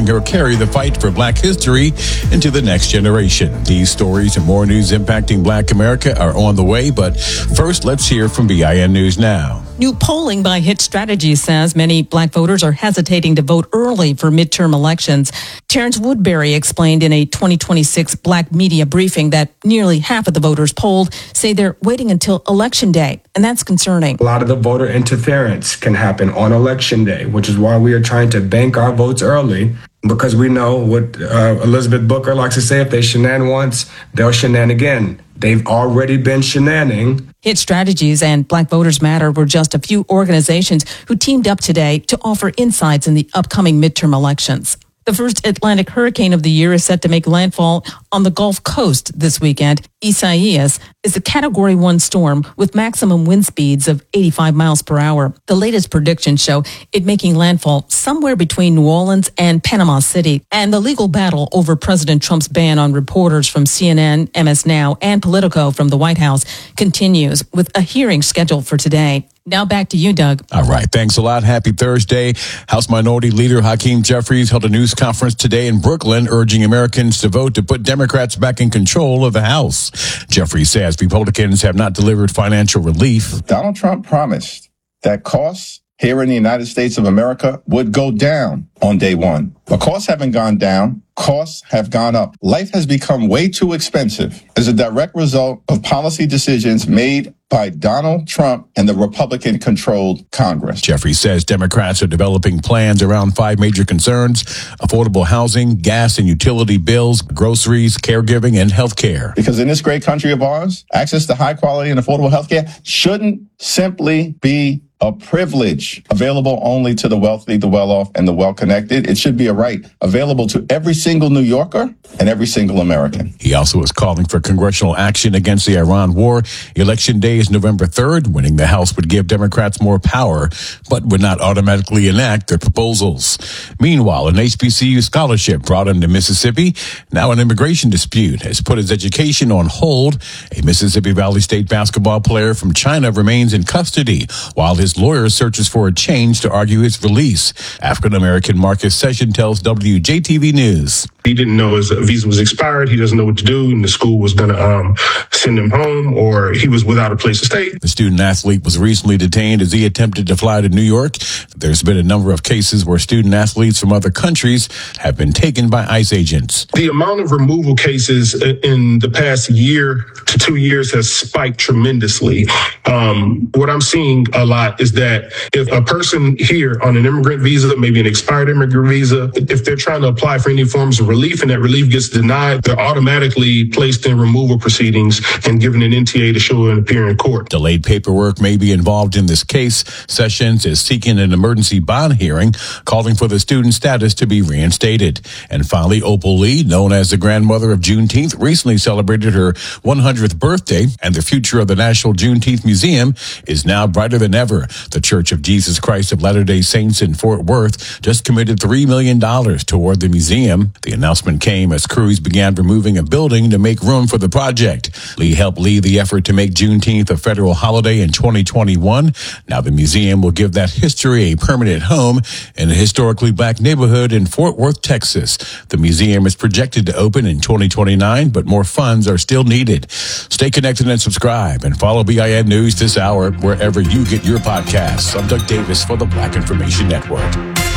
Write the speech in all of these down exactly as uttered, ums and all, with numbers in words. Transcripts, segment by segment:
helping her carry the fight for Black history into the next generation. These stories and more news impacting Black America are on the way, but first, let's hear from B I N News Now. New polling by Hit Strategy says many Black voters are hesitating to vote early for midterm elections. Terrence Woodbury explained in a twenty twenty-six Black media briefing that nearly half of the voters polled say they're waiting until Election Day, and that's concerning. A lot of the voter interference can happen on Election Day, which is why we are trying to bank our votes early, because we know what uh, Elizabeth Booker likes to say: if they shenan once, they'll shenan again. They've already been shenanning. Hit Strategies and Black Voters Matter were just a few organizations who teamed up today to offer insights in the upcoming midterm elections. The first Atlantic hurricane of the year is set to make landfall on the Gulf Coast this weekend. Isaias is a Category one storm with maximum wind speeds of eighty-five miles per hour. The latest predictions show it making landfall somewhere between New Orleans and Panama City. And the legal battle over President Trump's ban on reporters from C N N, M S Now, and Politico from the White House continues with a hearing scheduled for today. Now back to you, Doug. All right. Thanks a lot. Happy Thursday. House Minority Leader Hakeem Jeffries held a news conference today in Brooklyn urging Americans to vote to put Democrats back in control of the House. Jeffries says Republicans have not delivered financial relief. Donald Trump promised that costs here in the United States of America would go down on day one. But costs haven't gone down. Costs have gone up. Life has become way too expensive as a direct result of policy decisions made by Donald Trump and the Republican-controlled Congress. Jeffries says Democrats are developing plans around five major concerns: affordable housing, gas and utility bills, groceries, caregiving, and health care. Because in this great country of ours, access to high quality and affordable health care shouldn't simply be a privilege available only to the wealthy, the well-off, and the well-connected. It should be a right available to every single New Yorker and every single American. He also is calling for congressional action against the Iran war. Election day is November third. Winning the House would give Democrats more power, but would not automatically enact their proposals. Meanwhile, an H B C U scholarship brought him to Mississippi. Now an immigration dispute has put his education on hold. A Mississippi Valley State basketball player from China remains in custody, while his lawyer searches for a change to argue his release. African-American Marcus Session tells W J T V News. He didn't know his visa was expired. He doesn't know what to do, and the school was going to um, send him home, or he was without a place to stay. The student athlete was recently detained as he attempted to fly to New York. There's been a number of cases where student athletes from other countries have been taken by ICE agents. The amount of removal cases in the past year to two years has spiked tremendously. Um, what I'm seeing a lot is that if a person here on an immigrant visa, maybe an expired immigrant visa, if they're trying to apply for any forms of relief and that relief gets denied, they're automatically placed in removal proceedings and given an N T A to show and appear in court. Delayed paperwork may be involved in this case. Sessions is seeking an emergency bond hearing, calling for the student status to be reinstated. And finally, Opal Lee, known as the grandmother of Juneteenth, recently celebrated her one hundredth birthday, and the future of the National Juneteenth Museum is now brighter than ever. The Church of Jesus Christ of Latter-day Saints in Fort Worth just committed three million dollars toward the museum. The announcement came as crews began removing a building to make room for the project. Lee helped lead the effort to make Juneteenth a federal holiday in twenty twenty-one. Now the museum will give that history a permanent home in a historically black neighborhood in Fort Worth, Texas. The museum is projected to open in twenty twenty-nine, but more funds are still needed. Stay connected and subscribe, and follow B I N News this hour wherever you get your podcasts. I'm Doug Davis for the Black Information Network.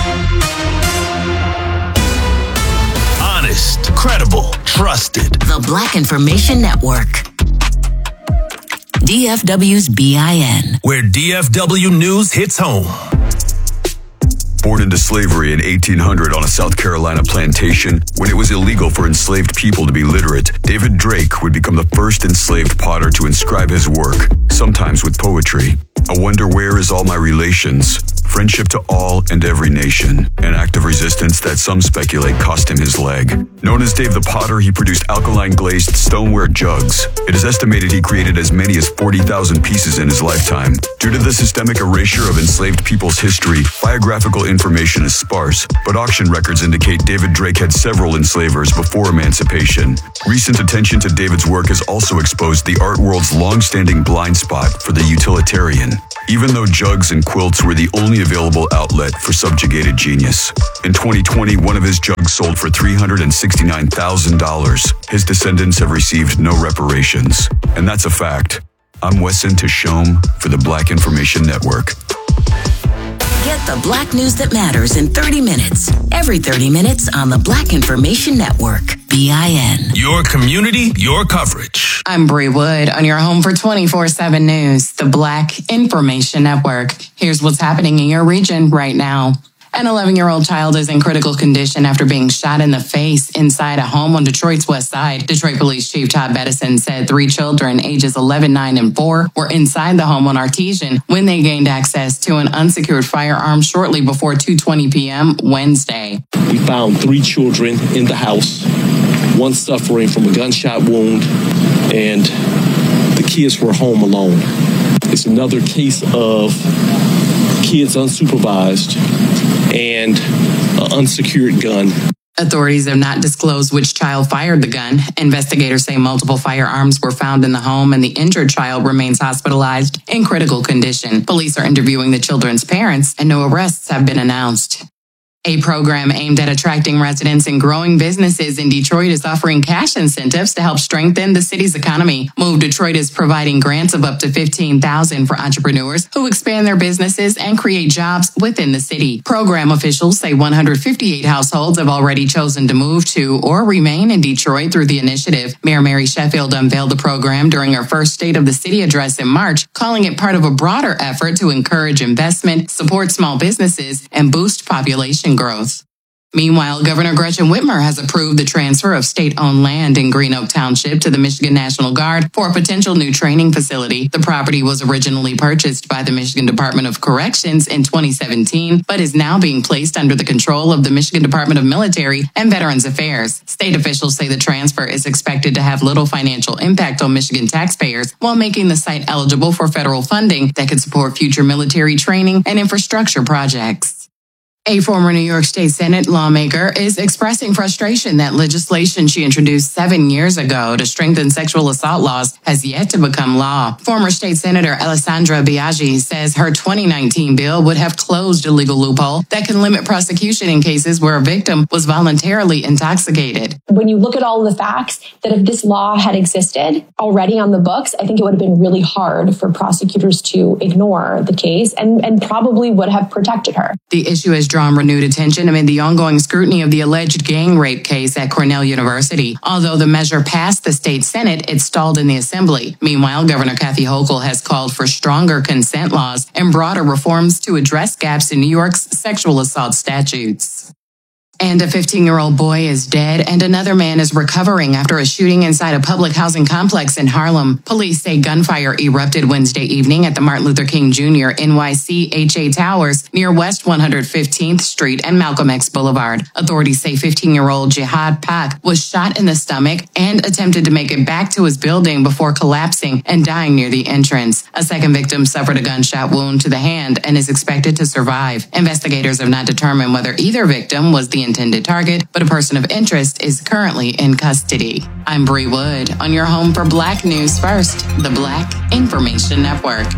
Honest, credible, trusted. The Black Information Network. D F W's B I N. Where D F W news hits home. Born into slavery in eighteen hundred on a South Carolina plantation, when it was illegal for enslaved people to be literate, David Drake would become the first enslaved potter to inscribe his work, sometimes with poetry. I wonder where is all my relations? Friendship to all and every nation. An act of resistance that some speculate cost him his leg. Known as Dave the Potter, he produced alkaline glazed stoneware jugs. It is estimated he created as many as forty thousand pieces in his lifetime. Due to the systemic erasure of enslaved people's history, biographical information is sparse, but auction records indicate David Drake had several enslavers before emancipation. Recent attention to David's work has also exposed the art world's long-standing blind spot for the utilitarian. even though jugs and quilts were the only available outlet for subjugated genius. In twenty twenty, one of his jugs sold for three hundred sixty-nine thousand dollars. His descendants have received no reparations. And that's a fact. I'm Wesson Tashome for the Black Information Network. Get the Black news that matters in thirty minutes. Every thirty minutes on the Black Information Network. B I N. Your community, your coverage. I'm Bree Wood on your home for twenty-four seven News, the Black Information Network. Here's what's happening in your region right now. An eleven-year-old child is in critical condition after being shot in the face inside a home on Detroit's west side. Detroit Police Chief Todd Bettison said three children, ages eleven, nine, and four, were inside the home on Artesian when they gained access to an unsecured firearm shortly before two twenty p.m. Wednesday. We found three children in the house, one suffering from a gunshot wound, and the kids were home alone. It's another case of kids unsupervised and an unsecured gun. Authorities have not disclosed which child fired the gun. Investigators say multiple firearms were found in the home and the injured child remains hospitalized in critical condition. Police are interviewing the children's parents and no arrests have been announced. A program aimed at attracting residents and growing businesses in Detroit is offering cash incentives to help strengthen the city's economy. Move Detroit is providing grants of up to fifteen thousand dollars for entrepreneurs who expand their businesses and create jobs within the city. Program officials say one hundred fifty-eight households have already chosen to move to or remain in Detroit through the initiative. Mayor Mary Sheffield unveiled the program during her first State of the City address in March, calling it part of a broader effort to encourage investment, support small businesses, and boost population growth. Meanwhile, Governor Gretchen Whitmer has approved the transfer of state-owned land in Green Oak Township to the Michigan National Guard for a potential new training facility. The property was originally purchased by the Michigan Department of Corrections in twenty seventeen, but is now being placed under the control of the Michigan Department of Military and Veterans Affairs. State officials say the transfer is expected to have little financial impact on Michigan taxpayers while making the site eligible for federal funding that could support future military training and infrastructure projects. A former New York State Senate lawmaker is expressing frustration that legislation she introduced seven years ago to strengthen sexual assault laws has yet to become law. Former State Senator Alessandra Biaggi says her twenty nineteen bill would have closed a legal loophole that can limit prosecution in cases where a victim was voluntarily intoxicated. When you look at all of the facts, that if this law had existed already on the books, I think it would have been really hard for prosecutors to ignore the case and, and probably would have protected her. The issue has drawn renewed attention amid the ongoing scrutiny of the alleged gang rape case at Cornell University. Although the measure passed the state Senate, it stalled in the Assembly. Meanwhile, Governor Kathy Hochul has called for stronger consent laws and broader reforms to address gaps in New York's sexual assault statutes. And a fifteen-year-old boy is dead and another man is recovering after a shooting inside a public housing complex in Harlem. Police say gunfire erupted Wednesday evening at the Martin Luther King Junior N Y C H A Towers near West one hundred fifteenth Street and Malcolm X Boulevard. Authorities say fifteen-year-old Jihad Pak was shot in the stomach and attempted to make it back to his building before collapsing and dying near the entrance. A second victim suffered a gunshot wound to the hand and is expected to survive. Investigators have not determined whether either victim was the intended target, but a person of interest is currently in custody. I'm Bree Wood on your home for Black News First, the Black Information Network.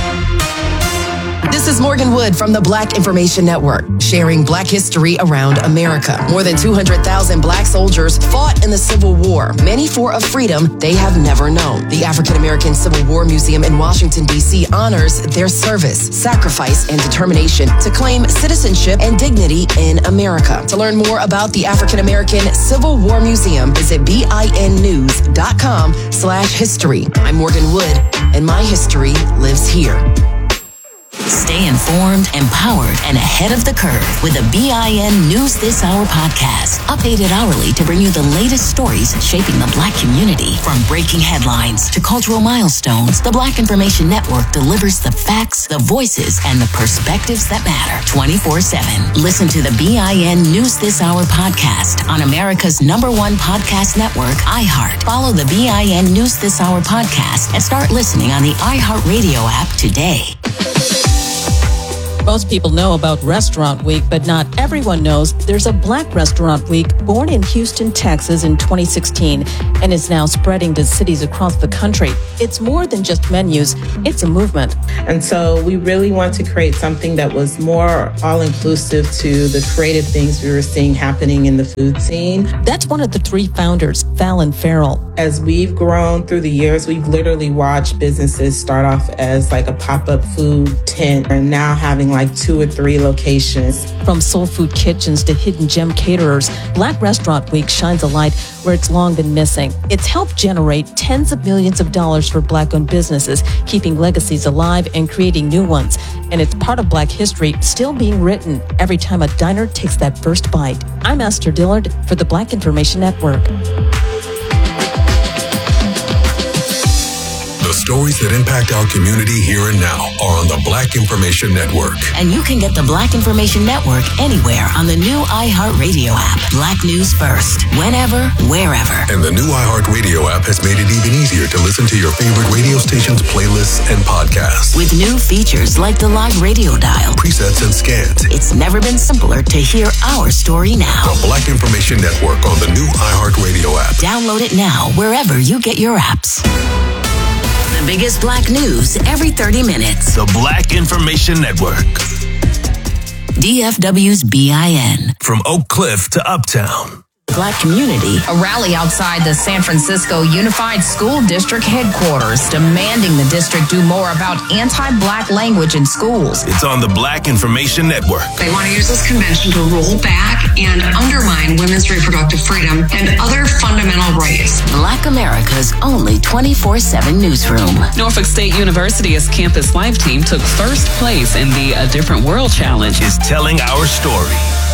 This is Morgan Wood from the Black Information Network, sharing Black history around America. More than two hundred thousand Black soldiers fought in the Civil War, many for a freedom they have never known. The African American Civil War Museum in Washington, D C honors their service, sacrifice, and determination to claim citizenship and dignity in America. To learn more about the African American Civil War Museum, visit binnews.com slash history. I'm Morgan Wood, and my history lives here. Stay informed, empowered, and ahead of the curve with the B I N News This Hour podcast. Updated hourly to bring you the latest stories shaping the Black community. From breaking headlines to cultural milestones, the Black Information Network delivers the facts, the voices, and the perspectives that matter twenty-four seven. Listen to the B I N News This Hour podcast on America's number one podcast network, iHeart. Follow the B I N News This Hour podcast and start listening on the iHeartRadio app today. Most people know about Restaurant Week, but not everyone knows there's a Black Restaurant Week born in Houston, Texas in twenty sixteen and is now spreading to cities across the country. It's more than just menus, it's a movement. And so we really want to create something that was more all-inclusive to the creative things we were seeing happening in the food scene. That's one of the three founders, Fallon Farrell. As we've grown through the years, we've literally watched businesses start off as like a pop-up food tent and now having like two or three locations. From soul food kitchens to hidden gem caterers, Black Restaurant Week shines a light where it's long been missing. It's helped generate tens of millions of dollars for Black-owned businesses, keeping legacies alive and creating new ones. And it's part of Black history still being written every time a diner takes that first bite. I'm Esther Dillard for the Black Information Network. The stories that impact our community here and now are on the Black Information Network. And you can get the Black Information Network anywhere on the new iHeartRadio app. Black news first, whenever, wherever. And the new iHeartRadio app has made it even easier to listen to your favorite radio station's playlists and podcasts. With new features like the live radio dial, presets and scans. It's never been simpler to hear our story now. The Black Information Network on the new iHeartRadio app. Download it now wherever you get your apps. The biggest Black news every thirty minutes. The Black Information Network. D F W's B I N. From Oak Cliff to Uptown. Black community. A rally outside the San Francisco Unified School District headquarters demanding the district do more about anti-Black language in schools. It's on the Black Information Network. They want to use this convention to roll back and undermine women's reproductive freedom and other fundamental rights. Black America's only twenty-four seven newsroom. Norfolk State University's Campus Life team took first place in the A Different World Challenge. Is telling our story.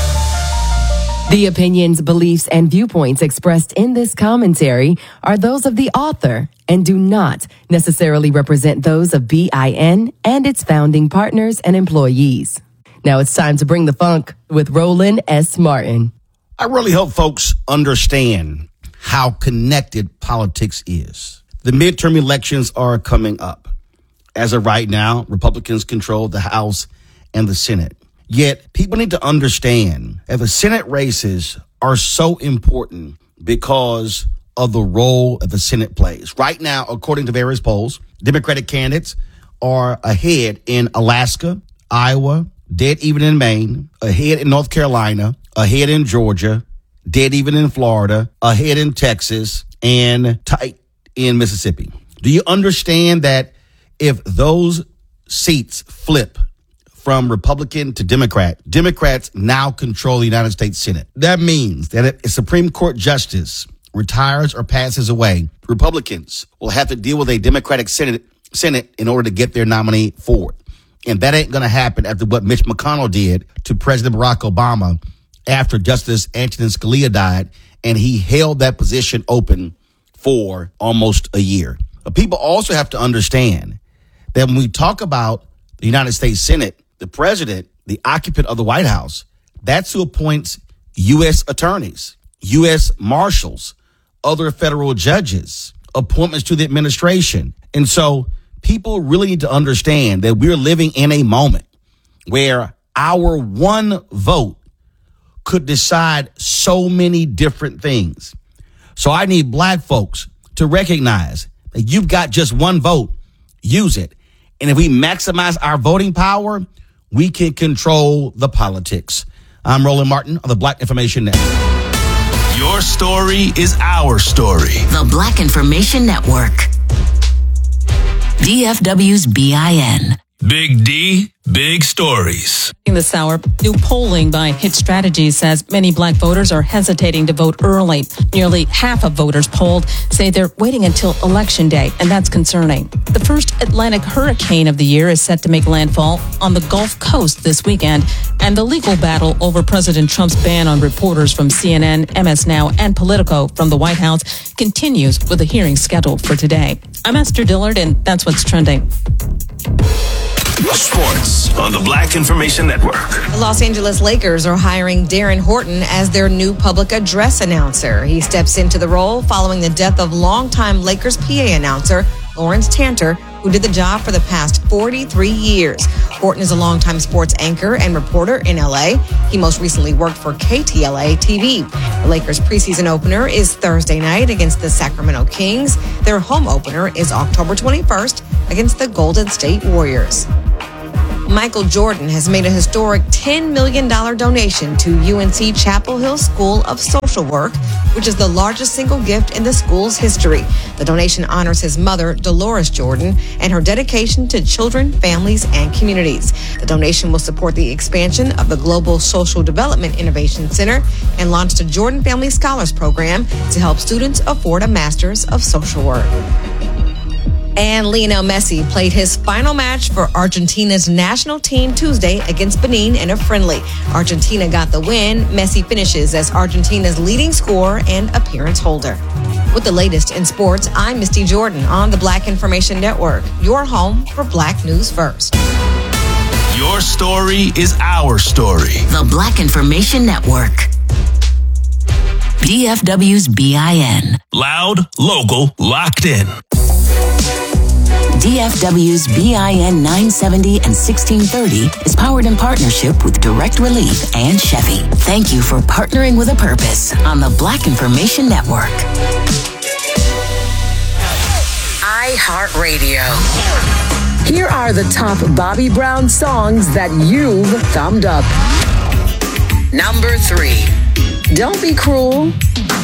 The opinions, beliefs, and viewpoints expressed in this commentary are those of the author and do not necessarily represent those of B I N and its founding partners and employees. Now it's time to bring the funk with Roland S. Martin. I really hope folks understand how connected politics is. The midterm elections are coming up. As of right now, Republicans control the House and the Senate. Yet people need to understand that the Senate races are so important because of the role that the Senate plays. Right now, according to various polls, Democratic candidates are ahead in Alaska, Iowa, dead even in Maine, ahead in North Carolina, ahead in Georgia, dead even in Florida, ahead in Texas, and tight in Mississippi. Do you understand that if those seats flip from Republican to Democrat, Democrats now control the United States Senate? That means that if a Supreme Court justice retires or passes away, Republicans will have to deal with a Democratic Senate, Senate in order to get their nominee forward. And that ain't going to happen after what Mitch McConnell did to President Barack Obama after Justice Antonin Scalia died, and he held that position open for almost a year. But people also have to understand that when we talk about the United States Senate, the president, the occupant of the White House, that's who appoints U S attorneys, U S marshals, other federal judges, appointments to the administration. And so people really need to understand that we're living in a moment where our one vote could decide so many different things. So I need Black folks to recognize that you've got just one vote. Use it. And if we maximize our voting power, we can control the politics. I'm Roland Martin of the Black Information Network. Your story is our story. The Black Information Network. D F W's B I N. Big D, big stories. This hour, new polling by Hit Strategy says many Black voters are hesitating to vote early. Nearly half of voters polled say they're waiting until Election Day, and that's concerning. The first Atlantic hurricane of the year is set to make landfall on the Gulf Coast this weekend, and the legal battle over President Trump's ban on reporters from C N N, M S Now, and Politico from the White House continues with a hearing scheduled for today. I'm Esther Dillard, and that's what's trending. Sports on the Black Information Network. The Los Angeles Lakers are hiring Darren Horton as their new public address announcer. He steps into the role following the death of longtime Lakers P A announcer Lawrence Tanter who did the job for the past forty-three years. Horton is a longtime sports anchor and reporter in L A. He most recently worked for K T L A T V. The Lakers' preseason opener is Thursday night against the Sacramento Kings. Their home opener is October twenty-first against the Golden State Warriors. Michael Jordan has made a historic ten million dollars donation to U N C Chapel Hill School of Social Work, which is the largest single gift in the school's history. The donation honors his mother, Dolores Jordan, and her dedication to children, families, and communities. The donation will support the expansion of the Global Social Development Innovation Center and launched a Jordan Family Scholars Program to help students afford a Master's of Social Work. And Lionel Messi played his final match for Argentina's national team Tuesday against Benin in a friendly. Argentina got the win. Messi finishes as Argentina's leading scorer and appearance holder. With the latest in sports, I'm Misty Jordan on the Black Information Network, your home for Black News First. Your story is our story. The Black Information Network. D F W's B I N. Loud, local, locked in. D F W's B I N nine seventy and sixteen thirty is powered in partnership with Direct Relief and Chevy. Thank you for partnering with a purpose on the Black Information Network. iHeartRadio. Here are the top Bobby Brown songs that you've thumbed up. Number three, Don't Be Cruel